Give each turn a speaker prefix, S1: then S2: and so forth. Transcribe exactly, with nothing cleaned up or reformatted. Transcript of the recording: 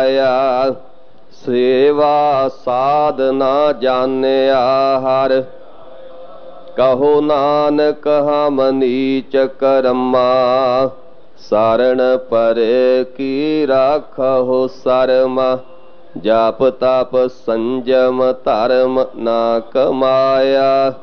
S1: ਪਾਇਆ। सेवा साधना जानिया हर, कहो नानक हम नीच कर्मा। सारण पर की राखो शर्मा, जाप तप संजम धर्म ना कमाया।